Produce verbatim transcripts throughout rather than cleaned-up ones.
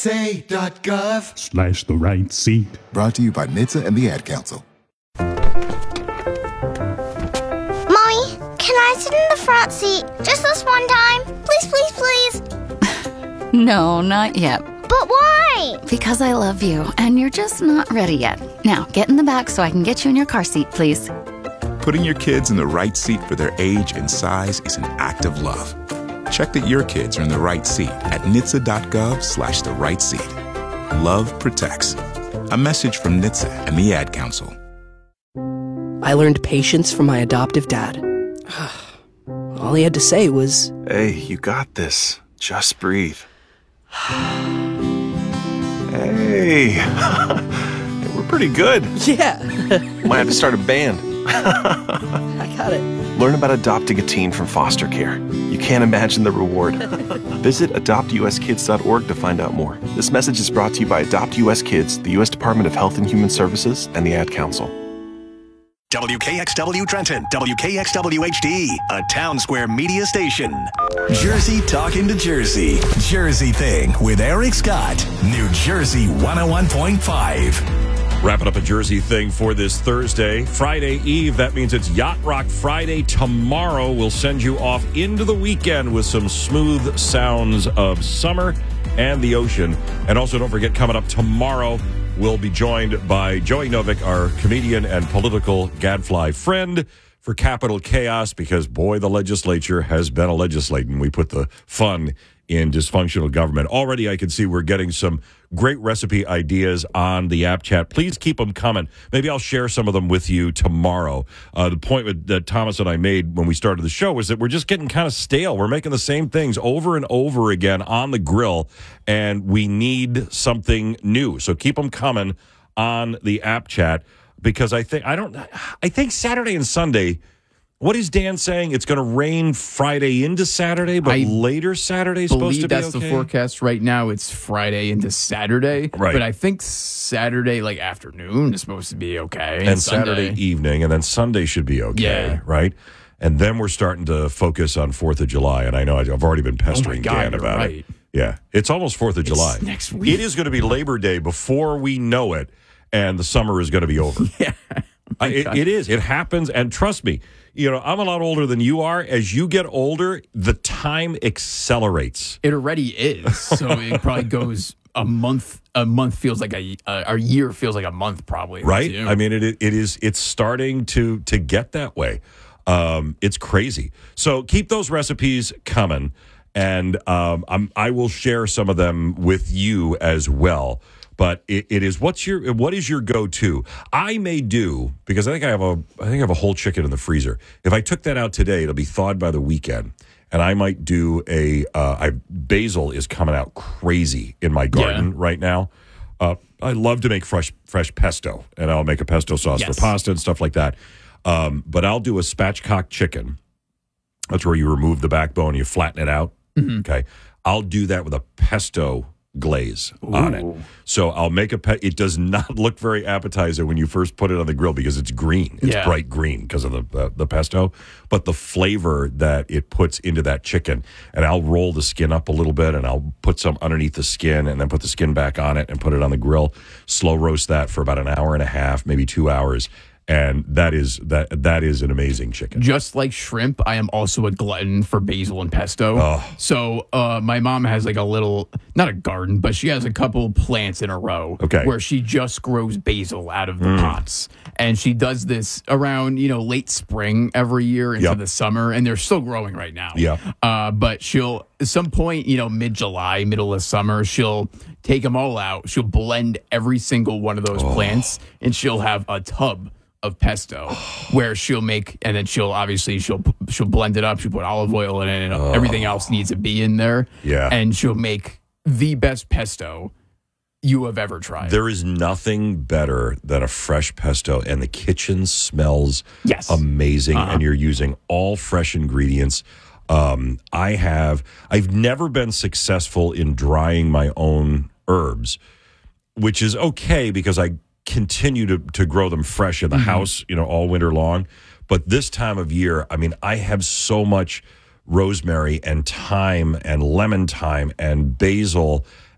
nsa.gov slash the right seat. Brought to you by N H T S A and the Ad Council. Mommy, can I sit in the front seat just this one time? Please, please, please. No, not yet. But why? Because I love you, and you're just not ready yet. Now, get in the back so I can get you in your car seat, please. Putting your kids in the right seat for their age and size is an act of love. Check that your kids are in the right seat at nhtsa.gov slash the right seat. Love protects. A message from N H T S A and the Ad Council. I learned patience from my adoptive dad. All he had to say was, "Hey, you got this. Just breathe." Hey, we're pretty good. yeah. Might have to start a band. I got it. Learn about adopting a teen from foster care. You can't imagine the reward. Visit adopt u s kids dot org to find out more. This message is brought to you by Adopt U S Kids, the U S Department of Health and Human Services, and the Ad Council. W K X W Trenton, W K X W H D, a Town Square media station. Jersey talking to Jersey. Jersey Thing with Eric Scott. New Jersey one oh one point five. Wrapping up a Jersey Thing for this Thursday. Friday Eve, that means it's Yacht Rock Friday. Tomorrow we'll send you off into the weekend with some smooth sounds of summer and the ocean. And also don't forget, coming up tomorrow, we'll be joined by Joey Novick, our comedian and political gadfly friend, for Capital Chaos, because, boy, the legislature has been a legislating. We put the fun in dysfunctional government. Already I can see we're getting some great recipe ideas on the app chat. Please keep them coming. Maybe I'll share some of them with you tomorrow. Uh, the point that Thomas and I made when we started the show was that we're just getting kind of stale. We're making the same things over and over again on the grill, and we need something new. So keep them coming on the app chat, because I think I don't I think Saturday and Sunday, what is Dan saying? It's going to rain Friday into Saturday, but I later Saturday's supposed to be okay? believe that's the forecast right now. It's Friday into Saturday. Right. But I think Saturday, like, afternoon is supposed to be okay. And, and Saturday evening, and then Sunday should be okay, yeah. right? And then we're starting to focus on fourth of July, and I know I've already been pestering oh my God, Dan about right. it. Yeah, it's almost fourth of it's July. next week. It is going to be Labor Day before we know it, and the summer is going to be over. yeah. I, it, it is. It happens, and trust me, you know, I'm a lot older than you are. As you get older, the time accelerates. It already is. So it probably goes a month. A month feels like a a year feels like a month, probably. Right. Too. I mean, it it is. It's starting to to get that way. Um, it's crazy. So keep those recipes coming, and um, I'm, I will share some of them with you as well. But it, it is what's your what is your go-to? I may do, because I think I have a I think I have a whole chicken in the freezer. If I took that out today, it'll be thawed by the weekend, and I might do a uh, I, basil is coming out crazy in my garden yeah. right now. Uh, I love to make fresh fresh pesto, and I'll make a pesto sauce yes. for pasta and stuff like that. Um, but I'll do a spatchcock chicken. That's where you remove the backbone, you flatten it out. Mm-hmm. Okay, I'll do that with a pesto glaze Ooh. on it. So I'll make a pe- it does not look very appetizing when you first put it on the grill, because it's green. It's yeah. bright green because of the uh, the pesto, but the flavor that it puts into that chicken, and I'll roll the skin up a little bit, and I'll put some underneath the skin, and then put the skin back on it and put it on the grill, slow roast that for about an hour and a half, maybe two hours. And that is that that is an amazing chicken. Just like shrimp, I am also a glutton for basil and pesto. Oh. So uh, my mom has like a little, not a garden, but she has a couple plants in a row okay. where she just grows basil out of the Mm. pots. And she does this around, you know, late spring every year into yep. the summer. And they're still growing right now. Yeah. Uh, but she'll, at some point, you know, mid-July, middle of summer, she'll take them all out. She'll blend every single one of those oh. plants, and she'll have a tub of pesto where she'll make, and then she'll obviously she'll she'll blend it up, she'll put olive oil in it, and oh. everything else needs to be in there. Yeah. And she'll make the best pesto you have ever tried. There is nothing better than a fresh pesto, and the kitchen smells yes. amazing, uh-huh. and you're using all fresh ingredients. Um, I have I've never been successful in drying my own herbs, which is okay because I continue to, to grow them fresh in the mm-hmm. house, you know, all winter long. But this time of year, I mean, I have so much rosemary and thyme and lemon thyme and basil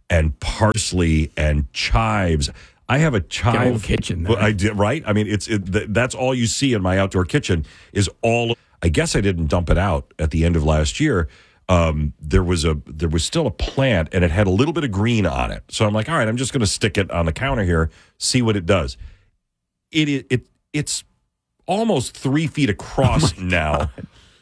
and parsley and chives. I have a chive Get a whole kitchen there. Well, I did, right? I mean, it's it, th- that's all you see in my outdoor kitchen is all. I guess I didn't dump it out at the end of last year. Um, there was a there was still a plant, and it had a little bit of green on it. So I'm like, all right, I'm just going to stick it on the counter here, see what it does. It it, it it's almost three feet across oh now God.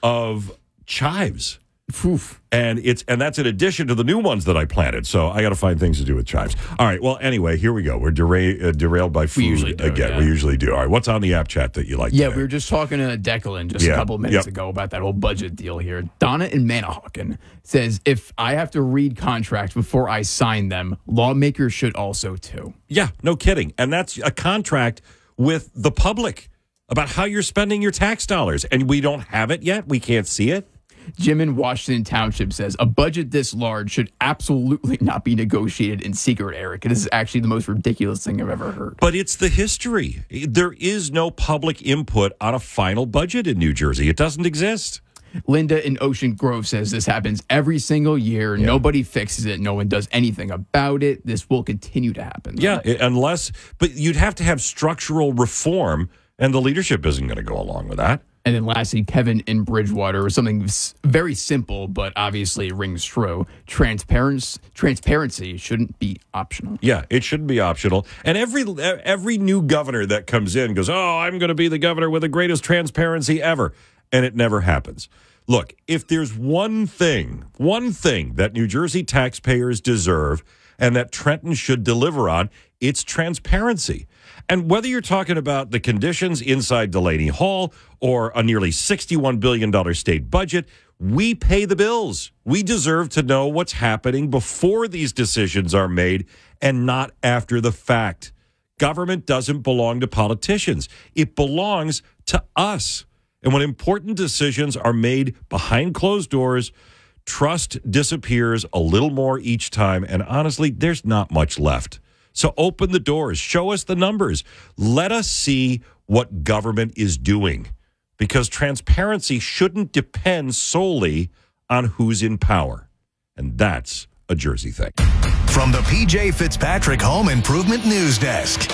of chives. Oof. And it's and that's in addition to the new ones that I planted. So I got to find things to do with chives. All right. Well, anyway, here we go. We're dera- uh, derailed by food we usually do, again. Yeah. We usually do. All right. What's on the app chat that you like? Yeah, today? we were just talking to Declan just yeah. a couple of minutes yep. ago about that whole budget deal here. Donna in Manahawkin says, if I have to read contracts before I sign them, lawmakers should also too. Yeah, no kidding. And that's a contract with the public about how you're spending your tax dollars. And we don't have it yet. We can't see it. Jim in Washington Township says, a budget this large should absolutely not be negotiated in secret, Eric. This is actually the most ridiculous thing I've ever heard. But it's the history. There is no public input on a final budget in New Jersey. It doesn't exist. Linda in Ocean Grove says this happens every single year. Yeah. Nobody fixes it. No one does anything about it. This will continue to happen. Yeah, unless, but you'd have to have structural reform, and the leadership isn't going to go along with that. And then lastly, Kevin in Bridgewater, something very simple, but obviously rings true. Transparency, transparency shouldn't be optional. Yeah, it shouldn't be optional. And every every new governor that comes in goes, oh, I'm going to be the governor with the greatest transparency ever. And it never happens. Look, if there's one thing, one thing that New Jersey taxpayers deserve and that Trenton should deliver on, it's transparency. And whether you're talking about the conditions inside Delaney Hall or a nearly sixty-one billion dollars state budget, we pay the bills. We deserve to know what's happening before these decisions are made and not after the fact. Government doesn't belong to politicians. It belongs to us. And when important decisions are made behind closed doors, trust disappears a little more each time. And honestly, there's not much left. So open the doors. Show us the numbers. Let us see what government is doing. Because transparency shouldn't depend solely on who's in power. And that's a Jersey thing. From the P J Fitzpatrick Home Improvement News Desk.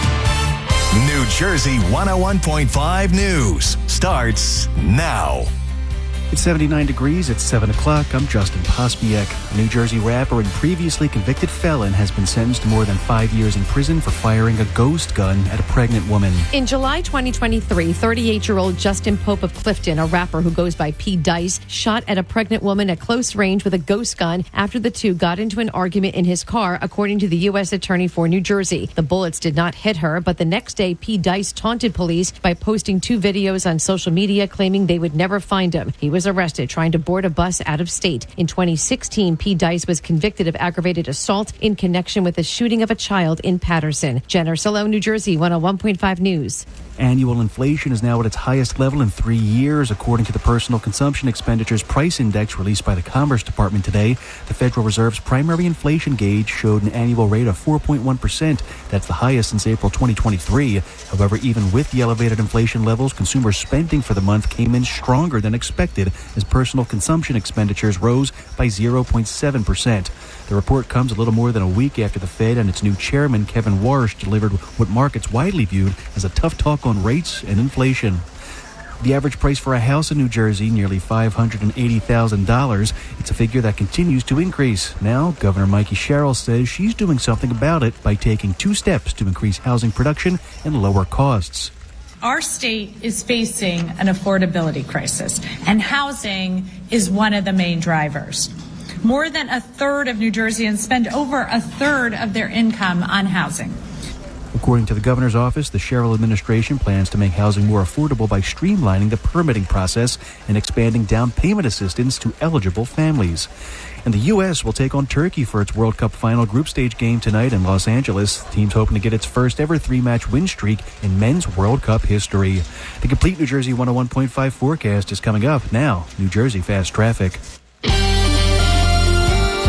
New Jersey one oh one point five News starts now. It's seventy-nine degrees at seven o'clock. I'm Justin Pospiek. A New Jersey rapper and previously convicted felon has been sentenced to more than five years in prison for firing a ghost gun at a pregnant woman. In July twenty twenty-three, thirty-eight-year-old Justin Pope of Clifton, a rapper who goes by P. Dice, shot at a pregnant woman at close range with a ghost gun after the two got into an argument in his car, according to the U S Attorney for New Jersey. The bullets did not hit her, but the next day, P. Dice taunted police by posting two videos on social media claiming they would never find him. He was arrested trying to board a bus out of state. In twenty sixteen, P. Dice was convicted of aggravated assault in connection with the shooting of a child in Patterson. Jen Ursulo, New Jersey, one oh one point five News. Annual inflation is now at its highest level in three years, according to the Personal Consumption Expenditures Price Index released by the Commerce Department today. The Federal Reserve's primary inflation gauge showed an annual rate of four point one percent. That's the highest since April twenty twenty-three. However, even with the elevated inflation levels, consumer spending for the month came in stronger than expected as personal consumption expenditures rose by zero point seven percent. The report comes a little more than a week after the Fed and its new chairman, Kevin Warsh, delivered what markets widely viewed as a tough talk on rates and inflation. The average price for a house in New Jersey, nearly five hundred eighty thousand dollars. It's a figure that continues to increase. Now, Governor Mikey Sherrill says she's doing something about it by taking two steps to increase housing production and lower costs. Our state is facing an affordability crisis, and housing is one of the main drivers. More than a third of New Jerseyans spend over a third of their income on housing. According to the governor's office, the Sherrill administration plans to make housing more affordable by streamlining the permitting process and expanding down payment assistance to eligible families. And the U S will take on Turkey for its World Cup final group stage game tonight in Los Angeles. The team's hoping to get its first ever three-match win streak in men's World Cup history. The complete New Jersey one oh one point five forecast is coming up now. New Jersey Fast Traffic. Some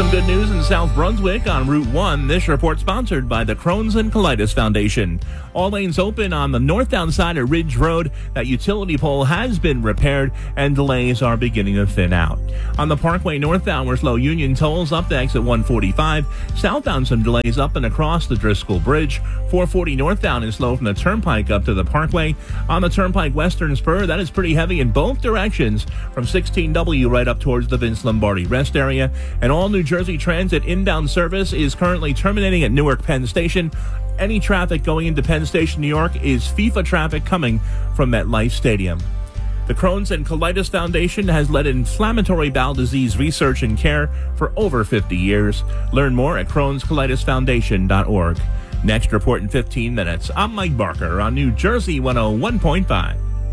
Some good news in South Brunswick on Route one. This report sponsored by the Crohn's and Colitis Foundation. All lanes open on the northbound side of Ridge Road. That utility pole has been repaired and delays are beginning to thin out. On the Parkway northbound, we're slow Union tolls up to exit one forty-five. Southbound, some delays up and across the Driscoll Bridge. four forty northbound is slow from the Turnpike up to the Parkway. On the Turnpike Western Spur, that is pretty heavy in both directions from sixteen W right up towards the Vince Lombardi rest area. And all New Jersey Transit inbound service is currently terminating at Newark Penn Station. Any traffic going into Penn Station, New York is FIFA traffic coming from MetLife Stadium. The Crohn's and Colitis Foundation has led inflammatory bowel disease research and care for over fifty years. Learn more at crohns colitis foundation dot org. Next report in fifteen minutes. I'm Mike Barker on New Jersey one oh one point five.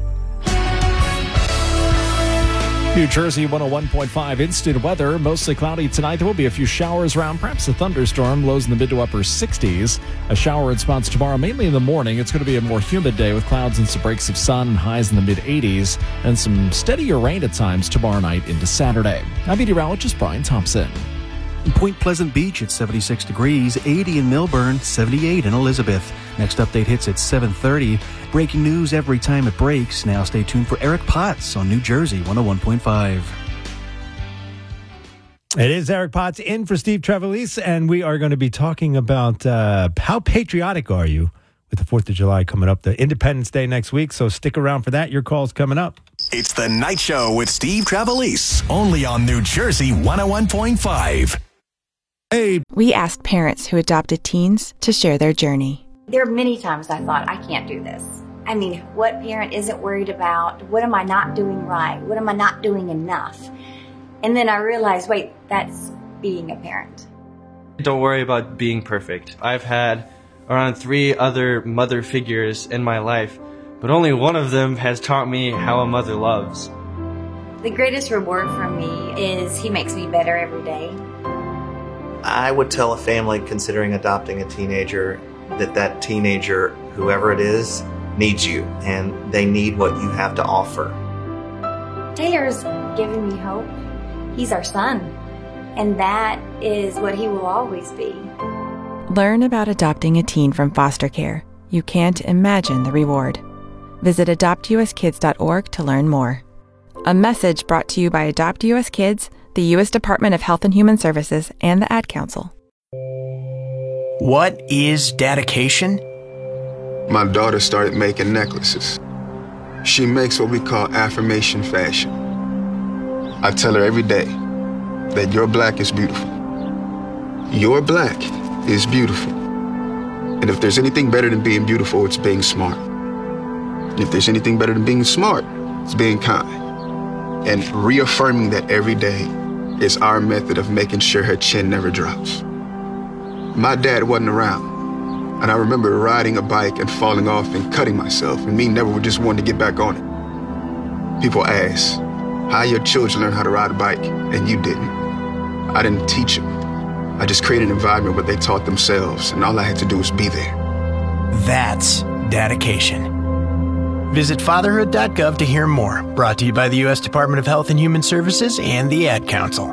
New Jersey one oh one point five instant weather. Mostly cloudy tonight. There will be a few showers around, perhaps a thunderstorm. Lows in the mid to upper sixties. A shower in spots tomorrow, mainly in the morning. It's going to be a more humid day with clouds and some breaks of sun and highs in the mid eighties. And some steadier rain at times tomorrow night into Saturday. I'm meteorologist Brian Thompson. In Point Pleasant Beach at seventy-six degrees, eighty in Millburn, seventy-eight in Elizabeth. Next update hits at seven thirty. Breaking news every time it breaks. Now stay tuned for Eric Potts on New Jersey one oh one point five. It is Eric Potts in for Steve Trevelise, and we are going to be talking about uh, how patriotic are you with the fourth of July coming up, the Independence Day next week, so stick around for that. Your call's coming up. It's The Night Show with Steve Trevelise, only on New Jersey one oh one point five. Hey. We asked parents who adopted teens to share their journey. There are many times I thought, I can't do this. I mean, what parent isn't worried about? What am I not doing right? What am I not doing enough? And then I realized, wait, that's being a parent. Don't worry about being perfect. I've had around three other mother figures in my life, but only one of them has taught me how a mother loves. The greatest reward for me is he makes me better every day. I would tell a family considering adopting a teenager that that teenager, whoever it is, needs you, and they need what you have to offer. Taylor's given me hope. He's our son, and that is what he will always be. Learn about adopting a teen from foster care. You can't imagine the reward. Visit adopt u s kids dot org to learn more. A message brought to you by Adopt U S Kids, the U S Department of Health and Human Services, and the Ad Council. What is dedication? My daughter started making necklaces. She makes what we call affirmation fashion. I tell her every day that your black is beautiful. Your black is beautiful. And if there's anything better than being beautiful, it's being smart. And if there's anything better than being smart, it's being kind. And reaffirming that every day is our method of making sure her chin never drops. My dad wasn't around, and I remember riding a bike and falling off and cutting myself, and me never just wanting to get back on it. People ask, how your children learn how to ride a bike, and you didn't. I didn't teach them. I just created an environment where they taught themselves, and all I had to do was be there. That's dedication. Visit fatherhood dot gov to hear more. Brought to you by the U S Department of Health and Human Services and the Ad Council.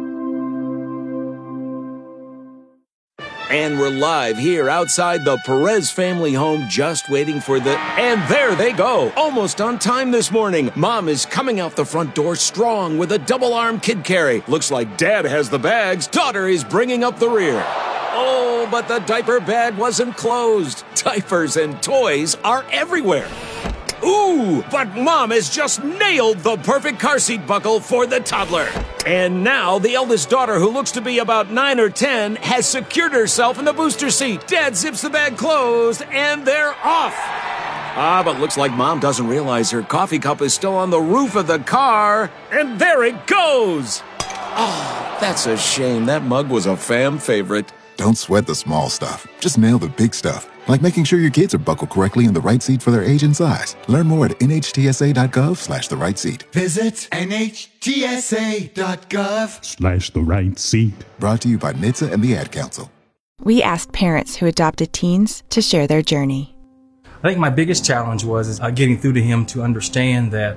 And we're live here outside the Perez family home, just waiting for the... And there they go, almost on time this morning. Mom is coming out the front door strong with a double-arm kid carry. Looks like Dad has the bags. Daughter is bringing up the rear. Oh, but the diaper bag wasn't closed. Diapers and toys are everywhere. Ooh, but Mom has just nailed the perfect car seat buckle for the toddler. And now the eldest daughter, who looks to be about nine or ten, has secured herself in the booster seat. Dad zips the bag closed, and they're off. Ah, but looks like Mom doesn't realize her coffee cup is still on the roof of the car. And there it goes. Oh, that's a shame. That mug was a fam favorite. Don't sweat the small stuff. Just nail the big stuff. Like making sure your kids are buckled correctly in the right seat for their age and size. Learn more at N H T S A dot gov slash the right seat. Visit N H T S A dot gov Slash the right seat. Brought to you by N H T S A and the Ad Council. We asked parents who adopted teens to share their journey. I think my biggest challenge was uh, getting through to him to understand that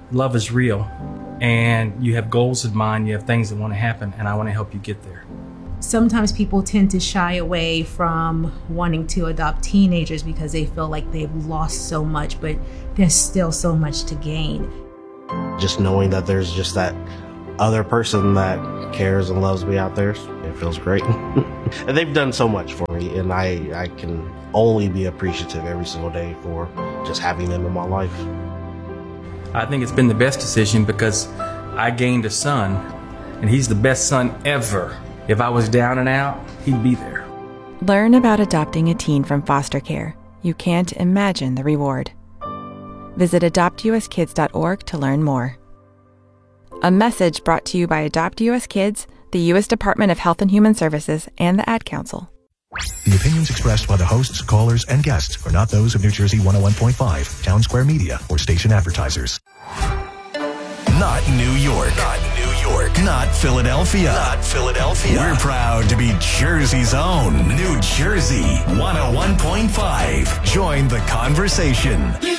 love is real, and you have goals in mind, you have things that want to happen, and I want to help you get there. Sometimes people tend to shy away from wanting to adopt teenagers because they feel like they've lost so much, but there's still so much to gain. Just knowing that there's just that other person that cares and loves me out there, it feels great. And they've done so much for me, and I, I can only be appreciative every single day for just having them in my life. I think it's been the best decision because I gained a son, and he's the best son ever. If I was down and out, he'd be there. Learn about adopting a teen from foster care. You can't imagine the reward. Visit adopt u s kids dot org to learn more. A message brought to you by Adopt U S Kids, the U S Department of Health and Human Services, and the Ad Council. The opinions expressed by the hosts, callers, and guests are not those of New Jersey one oh one point five, Town Square Media, or station advertisers. Not New York. Not New York. Not Philadelphia. Not Philadelphia. We're proud to be Jersey's own New Jersey one oh one point five. Join the conversation.